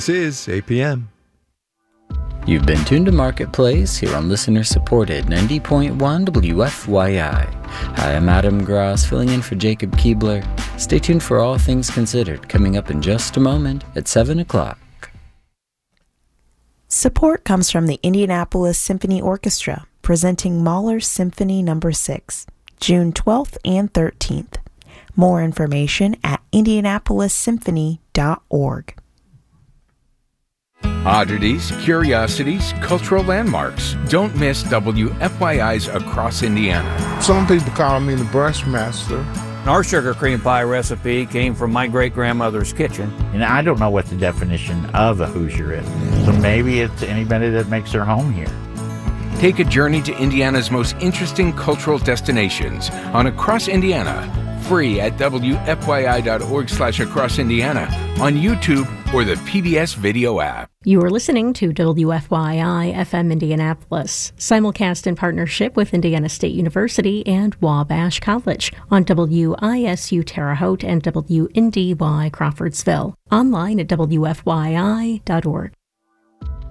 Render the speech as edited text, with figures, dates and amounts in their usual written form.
This is APM. You've been tuned to Marketplace here on listener-supported 90.1 WFYI. Hi, I'm Adam Gross, filling in for Jacob Keebler. Stay tuned for All Things Considered, coming up in just a moment at 7 o'clock. Support comes from the Indianapolis Symphony Orchestra, presenting Mahler's Symphony No. 6, June 12th and 13th. More information at indianapolissymphony.org. Oddities, curiosities, cultural landmarks. Don't miss WFYI's Across Indiana. Some people call me the brush master. Our sugar cream pie recipe came from my great-grandmother's kitchen. And I don't know what the definition of a Hoosier is. So maybe it's anybody that makes their home here. Take a journey to Indiana's most interesting cultural destinations on Across Indiana. Free at WFYI.org/AcrossIndiana, on YouTube or the PBS video app. You are listening to WFYI FM Indianapolis, simulcast in partnership with Indiana State University and Wabash College on WISU Terre Haute and WNDY Crawfordsville. Online at WFYI.org.